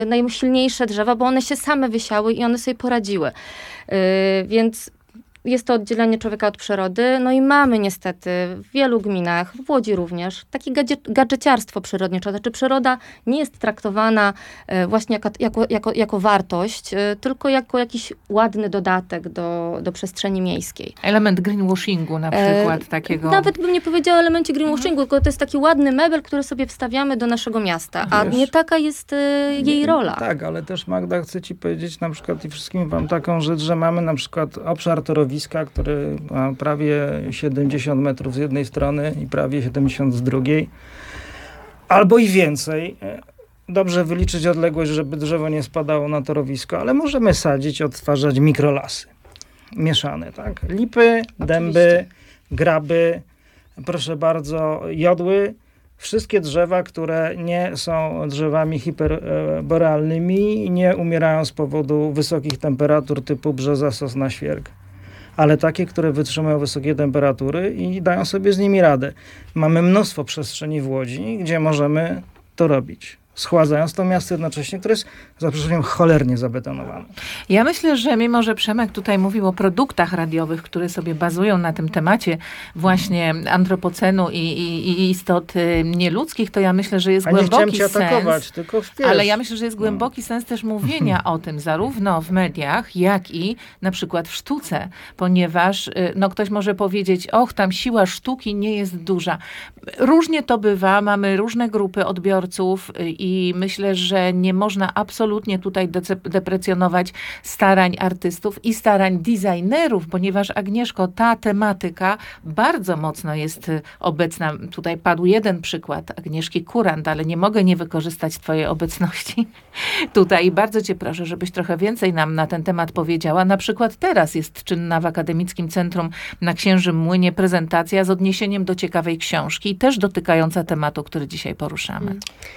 najsilniejsze drzewa, bo one się same wysiały i one sobie poradziły. Więc jest to oddzielenie człowieka od przyrody. No i mamy niestety w wielu gminach, w Łodzi również, takie gadżeciarstwo przyrodnicze. Znaczy przyroda nie jest traktowana właśnie jako wartość, tylko jako jakiś ładny dodatek do przestrzeni miejskiej. Element greenwashingu na przykład takiego. Nawet bym nie powiedziała o elemencie greenwashingu, tylko to jest taki ładny mebel, który sobie wstawiamy do naszego miasta. A nie taka jest jej rola. Tak, ale też Magda, chcę ci powiedzieć na przykład i wszystkim wam taką rzecz, że mamy na przykład obszar torowiska, który ma prawie 70 metrów z jednej strony i prawie 70 z drugiej, albo i więcej. Dobrze wyliczyć odległość, żeby drzewo nie spadało na torowisko, ale możemy sadzić, odtwarzać mikrolasy mieszane, tak? Lipy, dęby, graby, proszę bardzo, jodły. Wszystkie drzewa, które nie są drzewami hiperborealnymi i nie umierają z powodu wysokich temperatur typu brzoza, sosna, świerk. Ale takie, które wytrzymują wysokie temperatury i dają sobie z nimi radę. Mamy mnóstwo przestrzeni w Łodzi, gdzie możemy to robić, schładzając to miasto jednocześnie, które jest, za przeproszeniem, cholernie zabetonowane. Ja myślę, że mimo, że Przemek tutaj mówił o produktach radiowych, które sobie bazują na tym temacie właśnie antropocenu i istot nieludzkich, to ja myślę, że jest głęboki sens. Nie chciałem cię atakować, tylko wpierw. Ale ja myślę, że jest głęboki sens też mówienia o tym, zarówno w mediach, jak i na przykład w sztuce, ponieważ ktoś może powiedzieć, tam siła sztuki nie jest duża. Różnie to bywa, mamy różne grupy odbiorców i myślę, że nie można absolutnie tutaj deprecjonować starań artystów i starań designerów, ponieważ Agnieszko, ta tematyka bardzo mocno jest obecna. Tutaj padł jeden przykład Agnieszki Kurant, ale nie mogę nie wykorzystać twojej obecności tutaj. Bardzo cię proszę, żebyś trochę więcej nam na ten temat powiedziała. Na przykład teraz jest czynna w Akademickim Centrum na Księżym Młynie prezentacja z odniesieniem do ciekawej książki i też dotykająca tematu, który dzisiaj poruszamy.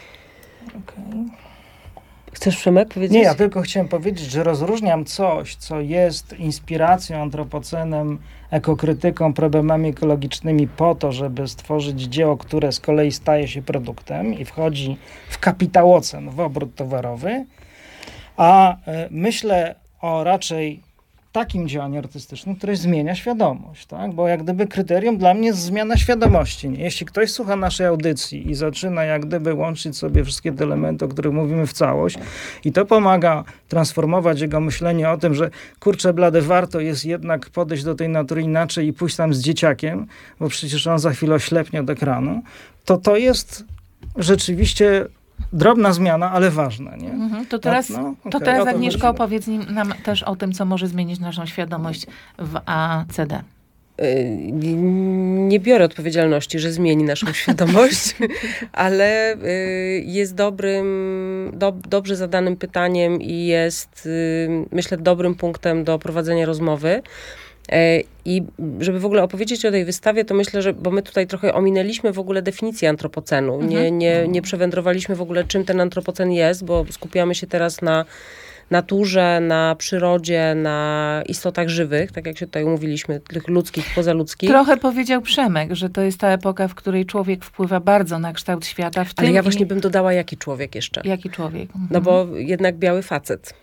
Okay. Chcesz, Przemek, powiedzieć? Nie, ja tylko chciałem powiedzieć, że rozróżniam coś, co jest inspiracją, antropocenem, ekokrytyką, problemami ekologicznymi po to, żeby stworzyć dzieło, które z kolei staje się produktem i wchodzi w kapitałocen, w obrót towarowy, a myślę o raczej takim działaniu artystycznym, które zmienia świadomość, tak? Bo jak gdyby kryterium dla mnie jest zmiana świadomości. Jeśli ktoś słucha naszej audycji i zaczyna jak gdyby łączyć sobie wszystkie te elementy, o których mówimy w całość i to pomaga transformować jego myślenie o tym, że kurczę blade, warto jest jednak podejść do tej natury inaczej i pójść tam z dzieciakiem, bo przecież on za chwilę oślepnie od ekranu, to jest rzeczywiście drobna zmiana, ale ważna, nie? To teraz, Agnieszko, opowiedz nam też o tym, co może zmienić naszą świadomość w ACD. Nie biorę odpowiedzialności, że zmieni naszą świadomość, ale jest dobrze zadanym pytaniem i jest, myślę, dobrym punktem do prowadzenia rozmowy. I żeby w ogóle opowiedzieć o tej wystawie, to myślę, że, bo my tutaj trochę ominęliśmy w ogóle definicję antropocenu. Nie przewędrowaliśmy w ogóle, czym ten antropocen jest, bo skupiamy się teraz na naturze, na przyrodzie, na istotach żywych, tak jak się tutaj umówiliśmy, tych ludzkich, pozaludzkich. Trochę powiedział Przemek, że to jest ta epoka, w której człowiek wpływa bardzo na kształt świata. Ale ja właśnie bym dodała, jaki człowiek jeszcze. Jaki człowiek? No bo jednak biały facet.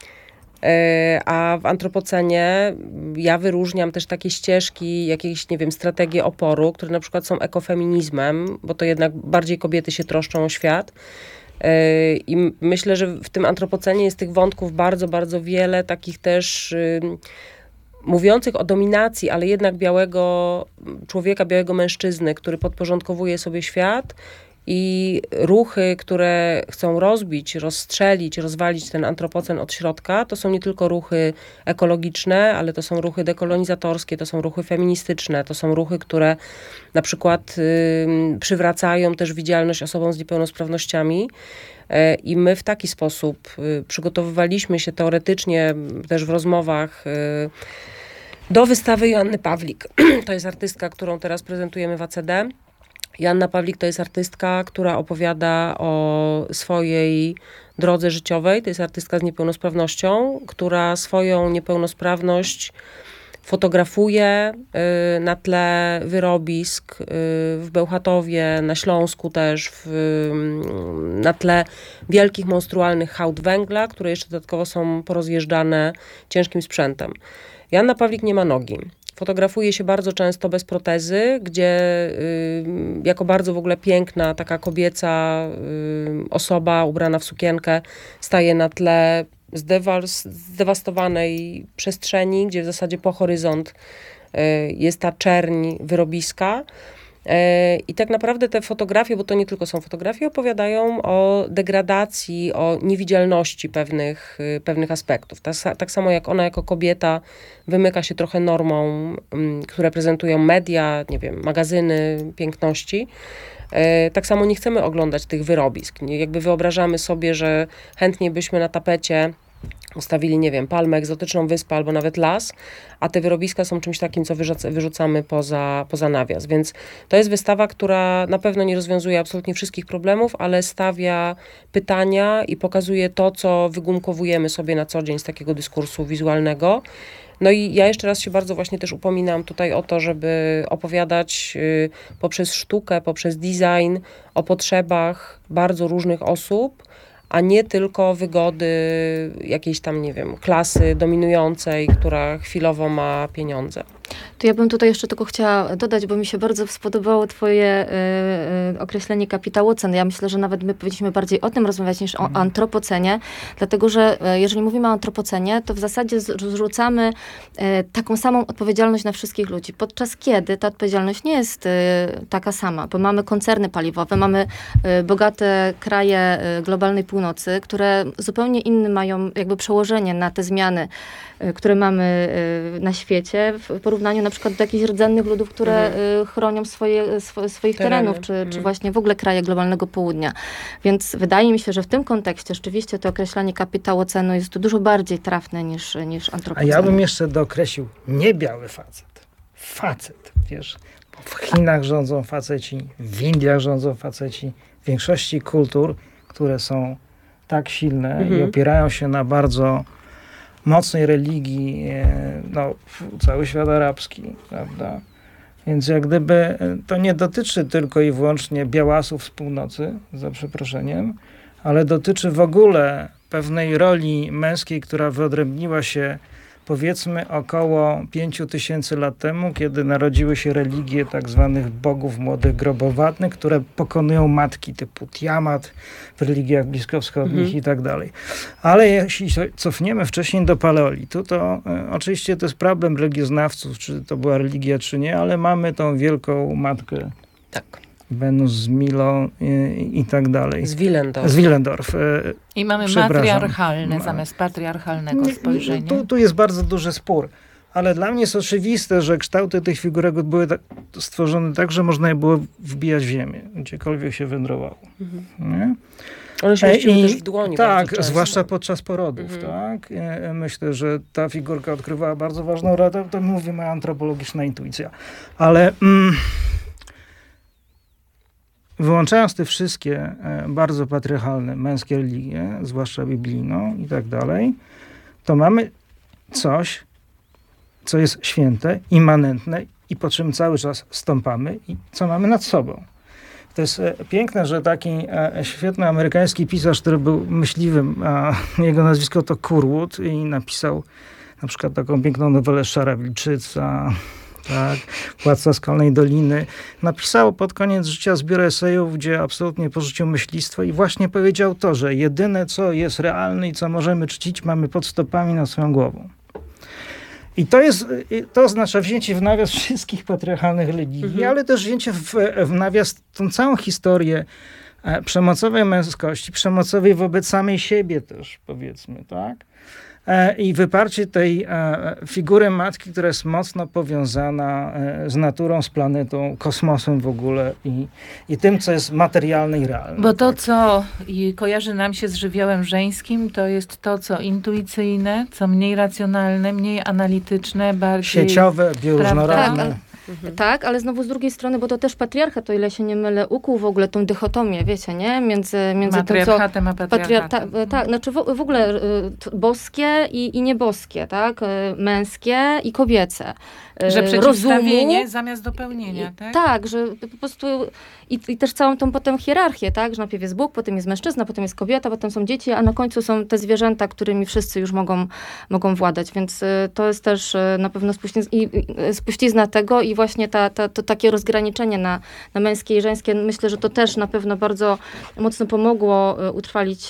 A w antropocenie ja wyróżniam też takie ścieżki, jakieś, nie wiem, strategie oporu, które na przykład są ekofeminizmem, bo to jednak bardziej kobiety się troszczą o świat. I myślę, że w tym antropocenie jest tych wątków bardzo, bardzo wiele, takich też mówiących o dominacji, ale jednak białego człowieka, białego mężczyzny, który podporządkowuje sobie świat. I ruchy, które chcą rozbić, rozstrzelić, rozwalić ten antropocen od środka, to są nie tylko ruchy ekologiczne, ale to są ruchy dekolonizatorskie, to są ruchy feministyczne, to są ruchy, które na przykład przywracają też widzialność osobom z niepełnosprawnościami. I my w taki sposób przygotowywaliśmy się teoretycznie też w rozmowach do wystawy Joanny Pawlik. To jest artystka, którą teraz prezentujemy w ACD. Joanna Pawlik to jest artystka, która opowiada o swojej drodze życiowej. To jest artystka z niepełnosprawnością, która swoją niepełnosprawność Fotografuję na tle wyrobisk w Bełchatowie, na Śląsku też, na tle wielkich, monstrualnych hałd węgla, które jeszcze dodatkowo są porozjeżdżane ciężkim sprzętem. Joanna Pawlik nie ma nogi. Fotografuje się bardzo często bez protezy, gdzie jako bardzo w ogóle piękna, taka kobieca osoba ubrana w sukienkę staje na tle zdewastowanej przestrzeni, gdzie w zasadzie po horyzont jest ta czerń wyrobiska. I tak naprawdę te fotografie, bo to nie tylko są fotografie, opowiadają o degradacji, o niewidzialności pewnych aspektów. Tak samo jak ona jako kobieta wymyka się trochę normom, które prezentują media, nie wiem, magazyny piękności. Tak samo nie chcemy oglądać tych wyrobisk. Jakby wyobrażamy sobie, że chętnie byśmy na tapecie ustawili, nie wiem, palmę, egzotyczną wyspę albo nawet las, a te wyrobiska są czymś takim, co wyrzucamy poza nawias. Więc to jest wystawa, która na pewno nie rozwiązuje absolutnie wszystkich problemów, ale stawia pytania i pokazuje to, co wygumkowujemy sobie na co dzień z takiego dyskursu wizualnego. No i ja jeszcze raz się bardzo właśnie też upominam tutaj o to, żeby opowiadać poprzez sztukę, poprzez design o potrzebach bardzo różnych osób, a nie tylko wygody jakiejś tam, nie wiem, klasy dominującej, która chwilowo ma pieniądze. To ja bym tutaj jeszcze tylko chciała dodać, bo mi się bardzo spodobało twoje określenie kapitałocen. Ja myślę, że nawet my powinniśmy bardziej o tym rozmawiać niż o antropocenie, dlatego że jeżeli mówimy o antropocenie, to w zasadzie zrzucamy taką samą odpowiedzialność na wszystkich ludzi, podczas kiedy ta odpowiedzialność nie jest taka sama, bo mamy koncerny paliwowe, mamy bogate kraje globalnej północy, które zupełnie inne mają jakby przełożenie na te zmiany, które mamy na świecie, w porównaniu na przykład do jakichś rdzennych ludów, które chronią swoich terenów, czy właśnie w ogóle kraje globalnego południa. Więc wydaje mi się, że w tym kontekście rzeczywiście to określanie kapitałocenu jest dużo bardziej trafne niż antropocen. A ja bym jeszcze dookreślił nie biały facet. Facet, wiesz. Bo w Chinach rządzą faceci, w Indiach rządzą faceci, w większości kultur, które są tak silne i opierają się na bardzo mocnej religii, no, cały świat arabski, prawda? Więc jak gdyby to nie dotyczy tylko i wyłącznie białasów z północy, za przeproszeniem, ale dotyczy w ogóle pewnej roli męskiej, która wyodrębniła się powiedzmy około 5000 lat temu, kiedy narodziły się religie tak zwanych bogów młodych grobowatnych, które pokonują matki typu Tiamat w religiach bliskowschodnich i tak dalej. Ale jeśli cofniemy wcześniej do paleolitu, to oczywiście to jest problem religioznawców, czy to była religia, czy nie, ale mamy tą wielką matkę. Tak. Wenus z Milą i tak dalej. Z Willendorf. Z Willendorf. I mamy matriarchalne zamiast patriarchalnego spojrzenia. Tu jest bardzo duży spór. Ale dla mnie jest oczywiste, że kształty tych figurek były stworzone tak, że można je było wbijać w ziemię, gdziekolwiek się wędrowało. Nie? One się mieściły też w dłoni. Tak, zwłaszcza podczas porodów. Tak? Myślę, że ta figurka odkrywała bardzo ważną rolę. To mówi moja antropologiczna intuicja. Ale wyłączając te wszystkie bardzo patriarchalne męskie religie, zwłaszcza biblijną i tak dalej, to mamy coś, co jest święte, immanentne i po czym cały czas stąpamy i co mamy nad sobą. To jest piękne, że taki świetny amerykański pisarz, który był myśliwym, a jego nazwisko to Curwood i napisał na przykład taką piękną nowelę Szara Wilczyca, tak, Władca Skalnej Doliny. Napisał pod koniec życia zbiór esejów, gdzie absolutnie porzucił myślistwo i właśnie powiedział to, że jedyne, co jest realne i co możemy czcić, mamy pod stopami nad swoją głową. I to oznacza wzięcie w nawias wszystkich patriarchalnych religii, ale też wzięcie w nawias tą całą historię przemocowej męskości, przemocowej wobec samej siebie też, powiedzmy, tak? I wyparcie tej figury matki, która jest mocno powiązana z naturą, z planetą, kosmosem w ogóle i tym, co jest materialne i realne. Bo to, co kojarzy nam się z żywiołem żeńskim, to jest to, co intuicyjne, co mniej racjonalne, mniej analityczne, bardziej sieciowe, bioróżnorodne. Tak, tak, ale znowu z drugiej strony, bo to też patriarchat, o ile się nie mylę, ukuł w ogóle tą dychotomię, wiecie, nie? Między tym, co... Matriarchatem a patriarchatem. Tak, znaczy w ogóle boskie i nieboskie, tak? Męskie i kobiece. Że Rozumu. przeciwstawienie zamiast dopełnienia, tak? Tak, że po prostu i też całą tą potem hierarchię, tak, że najpierw jest Bóg, potem jest mężczyzna, potem jest kobieta, potem są dzieci, a na końcu są te zwierzęta, którymi wszyscy już mogą władać, więc to jest też na pewno spuścizna tego i właśnie to takie rozgraniczenie na męskie i żeńskie, myślę, że to też na pewno bardzo mocno pomogło utrwalić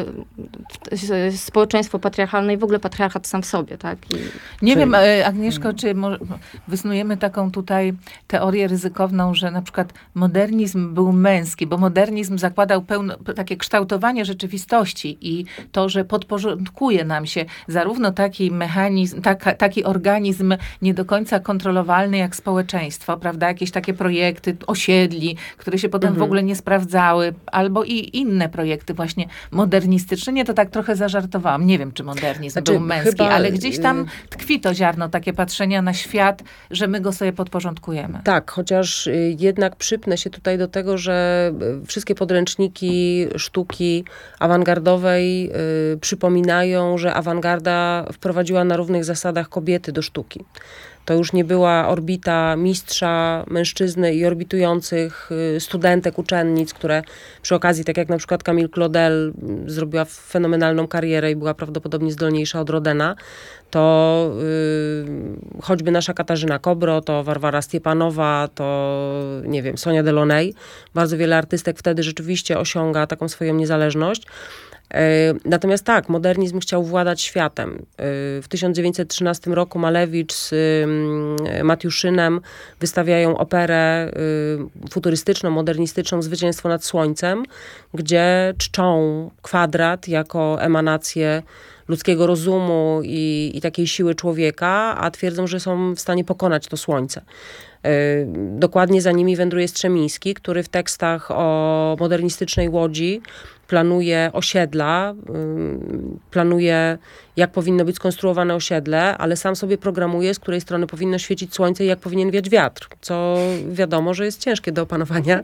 społeczeństwo patriarchalne i w ogóle patriarchat sam w sobie, tak. Nie wiem, Agnieszko, czy wysnujemy taką tutaj teorię ryzykowną, że na przykład modernizm był męski, bo modernizm zakładał takie kształtowanie rzeczywistości i to, że podporządkuje nam się zarówno taki mechanizm, taki organizm nie do końca kontrolowalny jak społeczeństwo, prawda? Jakieś takie projekty osiedli, które się potem w ogóle nie sprawdzały, albo i inne projekty właśnie modernistyczne. Nie, to tak trochę zażartowałam. Nie wiem, czy modernizm był męski, ale gdzieś tam tkwi to ziarno, takie patrzenia na świat, że my go sobie podporządkujemy. Tak, chociaż jednak przypnę się tutaj do tego, że wszystkie podręczniki sztuki awangardowej przypominają, że awangarda wprowadziła na równych zasadach kobiety do sztuki. To już nie była orbita mistrza, mężczyzny i orbitujących studentek, uczennic, które przy okazji, tak jak na przykład Camille Claudel zrobiła fenomenalną karierę i była prawdopodobnie zdolniejsza od Rodena, to choćby nasza Katarzyna Kobro, to Warwara Stiepanowa, to nie wiem, Sonia Delaunay. Bardzo wiele artystek wtedy rzeczywiście osiąga taką swoją niezależność. Natomiast tak, modernizm chciał władać światem. W 1913 roku Malewicz z Matiuszynem wystawiają operę futurystyczną, modernistyczną Zwycięstwo nad Słońcem, gdzie czczą kwadrat jako emanację ludzkiego rozumu i takiej siły człowieka, a twierdzą, że są w stanie pokonać to słońce. Dokładnie za nimi wędruje Strzemiński, który w tekstach o modernistycznej Łodzi planuje osiedla, planuje, jak powinno być skonstruowane osiedle, ale sam sobie programuje, z której strony powinno świecić słońce i jak powinien wiać wiatr, co wiadomo, że jest ciężkie do opanowania.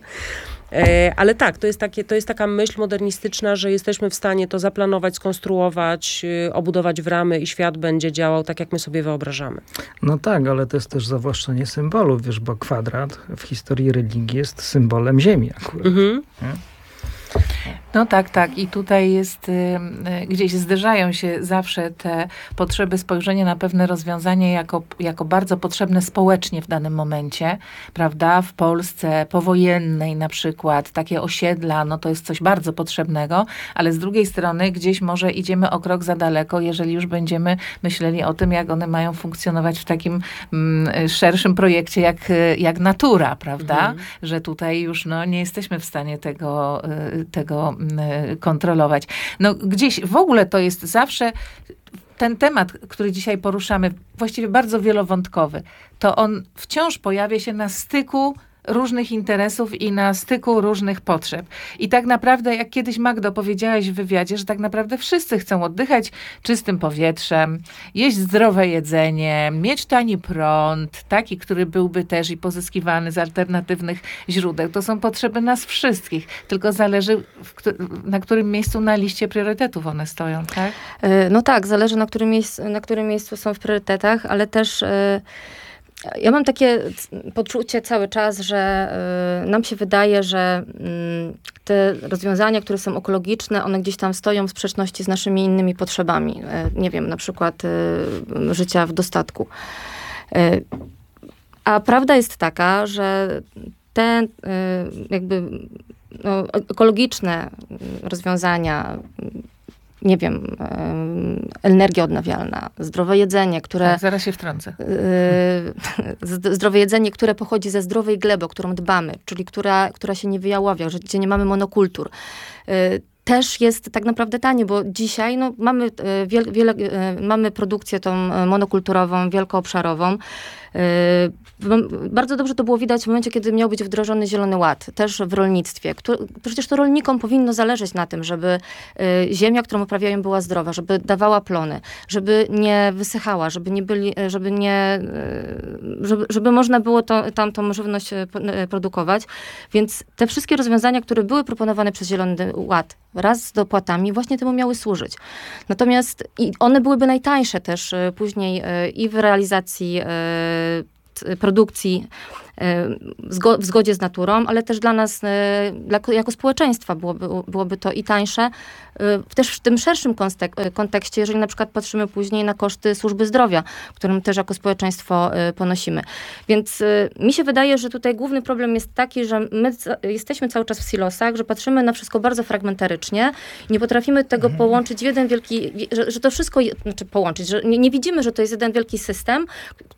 Ale tak, to jest taka myśl modernistyczna, że jesteśmy w stanie to zaplanować, skonstruować, obudować w ramy i świat będzie działał tak, jak my sobie wyobrażamy. No tak, ale to jest też zawłaszczenie symbolów, wiesz, bo kwadrat w historii religii jest symbolem ziemi akurat. No tak. I tutaj jest, gdzieś zderzają się zawsze te potrzeby spojrzenia na pewne rozwiązanie jako bardzo potrzebne społecznie w danym momencie, prawda? W Polsce powojennej na przykład, takie osiedla, no to jest coś bardzo potrzebnego, ale z drugiej strony gdzieś może idziemy o krok za daleko, jeżeli już będziemy myśleli o tym, jak one mają funkcjonować w takim szerszym projekcie jak natura, prawda? Że tutaj już nie jesteśmy w stanie tego kontrolować. No gdzieś w ogóle to jest zawsze ten temat, który dzisiaj poruszamy, właściwie bardzo wielowątkowy, to on wciąż pojawia się na styku różnych interesów i na styku różnych potrzeb. I tak naprawdę, jak kiedyś Magdo powiedziałaś w wywiadzie, że tak naprawdę wszyscy chcą oddychać czystym powietrzem, jeść zdrowe jedzenie, mieć tani prąd, taki, który byłby też i pozyskiwany z alternatywnych źródeł. To są potrzeby nas wszystkich. Tylko zależy, na którym miejscu na liście priorytetów one stoją, tak? No tak, zależy na którym miejscu są w priorytetach, ale też ja mam takie poczucie cały czas, że nam się wydaje, że te rozwiązania, które są ekologiczne, one gdzieś tam stoją w sprzeczności z naszymi innymi potrzebami. Nie wiem, na przykład życia w dostatku. A prawda jest taka, że te jakby ekologiczne rozwiązania, nie wiem, energia odnawialna, zdrowe jedzenie, które... Tak, zaraz się wtrącę. Zdrowe jedzenie, które pochodzi ze zdrowej gleby, o którą dbamy, czyli która się nie wyjałowia, gdzie nie mamy monokultur. Też jest tak naprawdę tanie, bo dzisiaj mamy produkcję tą monokulturową, wielkoobszarową. Bardzo dobrze to było widać w momencie, kiedy miał być wdrożony Zielony Ład, też w rolnictwie. Przecież to rolnikom powinno zależeć na tym, żeby ziemia, którą uprawiają, była zdrowa, żeby dawała plony, żeby nie wysychała, żeby można było tam tą żywność produkować. Więc te wszystkie rozwiązania, które były proponowane przez Zielony Ład wraz z dopłatami, właśnie temu miały służyć. Natomiast one byłyby najtańsze też później i w realizacji produkcji w zgodzie z naturą, ale też dla nas, jako społeczeństwa byłoby to i tańsze. Też w tym szerszym kontekście, jeżeli na przykład patrzymy później na koszty służby zdrowia, którym też jako społeczeństwo ponosimy. Więc mi się wydaje, że tutaj główny problem jest taki, że my jesteśmy cały czas w silosach, że patrzymy na wszystko bardzo fragmentarycznie, nie potrafimy tego połączyć w jeden wielki, że to wszystko, znaczy połączyć, że nie widzimy, że to jest jeden wielki system,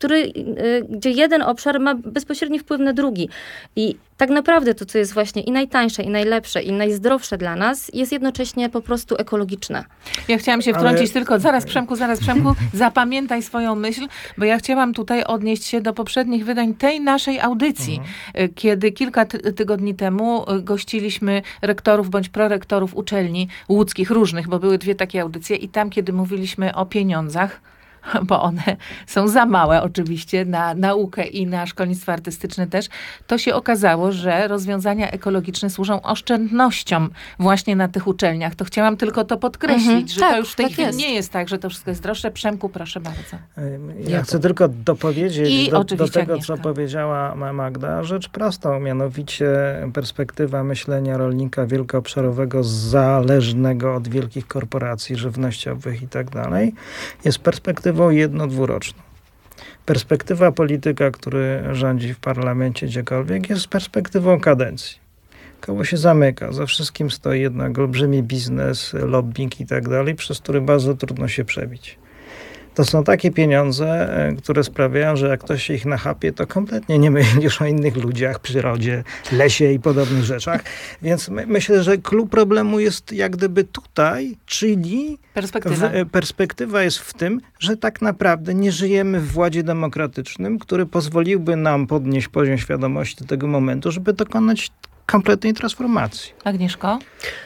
gdzie jeden obszar ma bezpośredni wpływ na drugi. I tak naprawdę to, co jest właśnie i najtańsze, i najlepsze, i najzdrowsze dla nas, jest jednocześnie po prostu ekologiczne. Ja chciałam się wtrącić tylko, zaraz Przemku, zapamiętaj swoją myśl, bo ja chciałam tutaj odnieść się do poprzednich wydań tej naszej audycji, kiedy kilka tygodni temu gościliśmy rektorów bądź prorektorów uczelni łódzkich różnych, bo były 2 takie audycje i tam, kiedy mówiliśmy o pieniądzach, bo one są za małe oczywiście na naukę i na szkolnictwo artystyczne też, to się okazało, że rozwiązania ekologiczne służą oszczędnościom właśnie na tych uczelniach. To chciałam tylko to podkreślić, że to już w tej chwili nie jest tak, że to wszystko jest droższe. Przemku, proszę bardzo. Ja chcę tylko dopowiedzieć do tego, Agnieszka. co powiedziała Magda, rzecz prostą, mianowicie perspektywa myślenia rolnika wielkoobszarowego zależnego od wielkich korporacji żywnościowych i tak dalej, jest perspektywą jedno-dwuroczną. Perspektywa polityka, który rządzi w parlamencie gdziekolwiek, jest perspektywą kadencji. Koło się zamyka, za wszystkim stoi jednak olbrzymi biznes, lobbying i tak dalej, przez który bardzo trudno się przebić. To są takie pieniądze, które sprawiają, że jak ktoś się ich nachapie, to kompletnie nie myślisz o innych ludziach, przyrodzie, lesie i podobnych rzeczach. Więc myślę, że klucz problemu jest jak gdyby tutaj, czyli perspektywa jest w tym, że tak naprawdę nie żyjemy w władzie demokratycznym, który pozwoliłby nam podnieść poziom świadomości do tego momentu, żeby dokonać kompletnej transformacji. Agnieszko?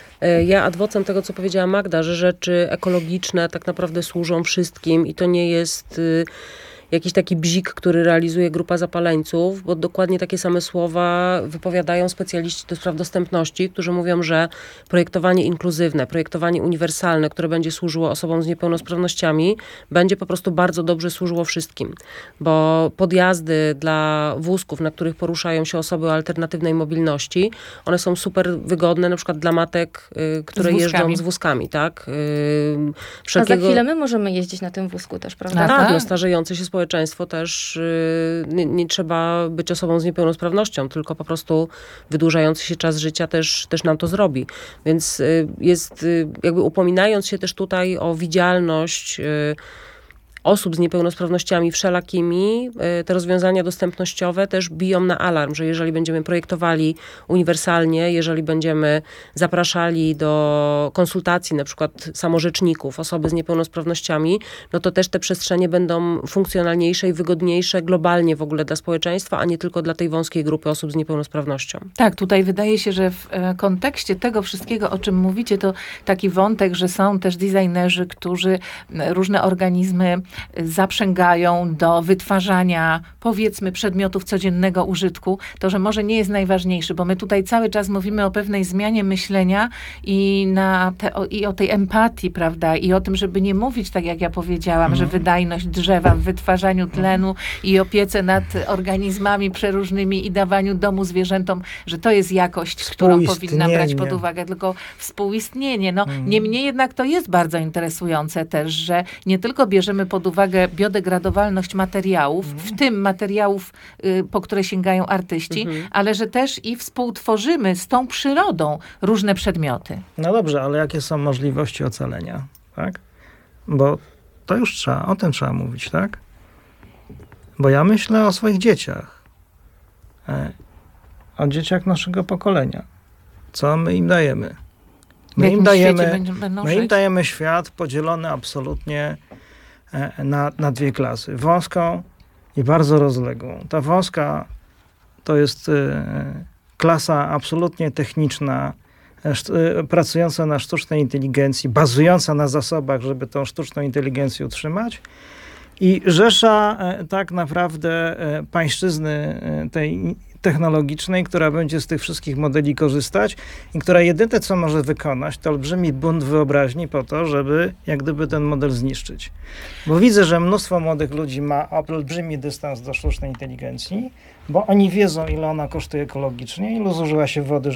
Ja adwocem tego, co powiedziała Magda, że rzeczy ekologiczne tak naprawdę służą wszystkim i to nie jest jakiś taki bzik, który realizuje grupa zapaleńców, bo dokładnie takie same słowa wypowiadają specjaliści do spraw dostępności, którzy mówią, że projektowanie inkluzywne, projektowanie uniwersalne, które będzie służyło osobom z niepełnosprawnościami, będzie po prostu bardzo dobrze służyło wszystkim. Bo podjazdy dla wózków, na których poruszają się osoby o alternatywnej mobilności, one są super wygodne, na przykład dla matek, które jeżdżą z wózkami, tak? A za chwilę my możemy jeździć na tym wózku też, prawda? Tak, no starzejące się społeczeństwo też nie trzeba być osobą z niepełnosprawnością, tylko po prostu wydłużający się czas życia też nam to zrobi. Więc jest jakby upominając się też tutaj o widzialność osób z niepełnosprawnościami wszelakimi, te rozwiązania dostępnościowe też biją na alarm, że jeżeli będziemy projektowali uniwersalnie, jeżeli będziemy zapraszali do konsultacji na przykład samorzeczników, osoby z niepełnosprawnościami, no to też te przestrzenie będą funkcjonalniejsze i wygodniejsze globalnie w ogóle dla społeczeństwa, a nie tylko dla tej wąskiej grupy osób z niepełnosprawnością. Tak, tutaj wydaje się, że w kontekście tego wszystkiego, o czym mówicie, to taki wątek, że są też designerzy, którzy różne organizmy zaprzęgają do wytwarzania, powiedzmy, przedmiotów codziennego użytku, to, że może nie jest najważniejszy, bo my tutaj cały czas mówimy o pewnej zmianie myślenia i o tej empatii, prawda, i o tym, żeby nie mówić, tak jak ja powiedziałam, że wydajność drzewa w wytwarzaniu tlenu i opiece nad organizmami przeróżnymi i dawaniu domu zwierzętom, że to jest jakość, którą powinna brać pod uwagę, tylko współistnienie. No, niemniej jednak to jest bardzo interesujące też, że nie tylko bierzemy pod uwagę biodegradowalność materiałów, w tym materiałów, po które sięgają artyści, ale że też i współtworzymy z tą przyrodą różne przedmioty. No dobrze, ale jakie są możliwości ocalenia, tak? Bo to już o tym trzeba mówić, tak? Bo ja myślę o swoich dzieciach. O dzieciach naszego pokolenia. Co my im dajemy? My im dajemy świat podzielony absolutnie na 2 klasy. Wąską i bardzo rozległą. Ta wąska to jest klasa absolutnie techniczna, pracująca na sztucznej inteligencji, bazująca na zasobach, żeby tą sztuczną inteligencję utrzymać. I rzesza tak naprawdę pańszczyzny tej technologicznej, która będzie z tych wszystkich modeli korzystać i która jedyne co może wykonać, to olbrzymi bunt wyobraźni po to, żeby jak gdyby ten model zniszczyć. Bo widzę, że mnóstwo młodych ludzi ma olbrzymi dystans do sztucznej inteligencji, bo oni wiedzą, ile ona kosztuje ekologicznie, ile zużyła się wody,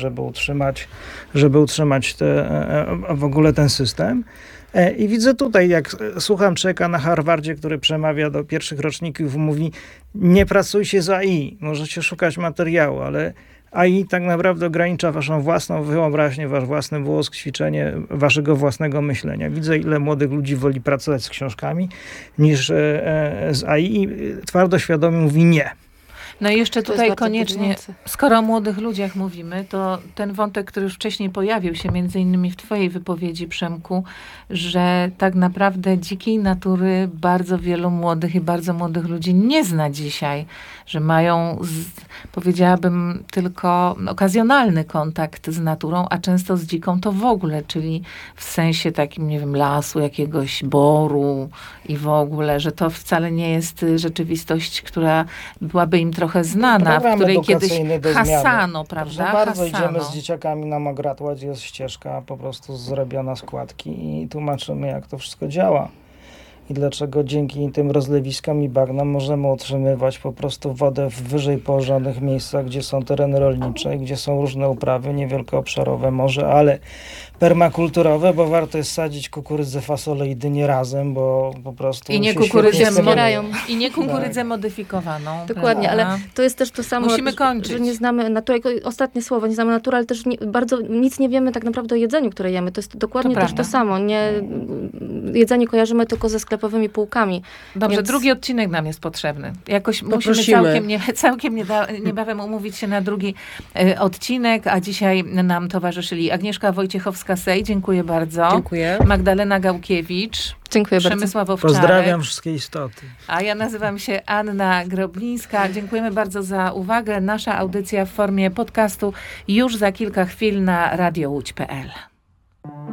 żeby utrzymać w ogóle ten system. I widzę tutaj, jak słucham człowieka na Harvardzie, który przemawia do pierwszych roczników, mówi: nie pracujcie z AI, możecie szukać materiału, ale AI tak naprawdę ogranicza waszą własną wyobraźnię, wasz własny mózg, ćwiczenie waszego własnego myślenia. Widzę, ile młodych ludzi woli pracować z książkami niż z AI i twardo świadomie mówi nie. No i jeszcze To jest tutaj bardzo koniecznie, budujące. skoro o młodych ludziach mówimy, to ten wątek, który już wcześniej pojawił się między innymi w twojej wypowiedzi, Przemku, że tak naprawdę dzikiej natury bardzo wielu młodych i bardzo młodych ludzi nie zna dzisiaj, że mają, powiedziałabym, tylko okazjonalny kontakt z naturą, a często z dziką to w ogóle, czyli w sensie takim, nie wiem, lasu, jakiegoś boru i w ogóle, że to wcale nie jest rzeczywistość, która byłaby im trochę znana, Program w której kiedyś edukacyjny do zmiany. hasano, Proszę prawda? bardzo, Hasano. idziemy z dzieciakami na Mogratła, gdzie jest ścieżka po prostu zrobiona z kładki i tłumaczymy, jak to wszystko działa. I dlaczego dzięki tym rozlewiskom i bagnom możemy utrzymywać po prostu wodę w wyżej położonych miejscach, gdzie są tereny rolnicze, gdzie są różne uprawy, niewielkoobszarowe może, ale permakulturowe, bo warto jest sadzić kukurydzę, fasolę i dynię razem, bo po prostu I nie się kukurydzę, świetnie wspierają. i nie kukurydzę modyfikowaną. Dokładnie, prawda? ale to jest też to samo, Musimy kończyć. że nie znamy natury. Ostatnie słowo, nie znamy natury, ale też bardzo nic nie wiemy tak naprawdę o jedzeniu, które jemy. To jest dokładnie To też prawda. to samo. Jedzenie kojarzymy tylko ze sklepowymi półkami. Dobrze, Więc- drugi odcinek nam jest potrzebny. Jakoś musimy Poprosimy. całkiem niebawem umówić się na drugi odcinek, a dzisiaj nam towarzyszyli Agnieszka Wojciechowska-Sej, dziękuję bardzo. Dziękuję. Magdalena Gałkiewicz, Dziękuję bardzo. Przemysław Owczarek, Pozdrawiam wszystkie istoty. a ja nazywam się Anna Groblińska. Dziękujemy bardzo za uwagę. Nasza audycja w formie podcastu już za kilka chwil na radiołódź.pl.